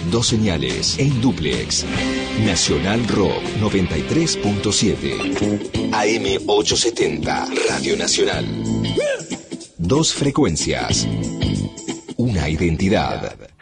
2 señales en dúplex. Nacional Rock 93.7. AM 870. Radio Nacional. 2 frecuencias. Una identidad.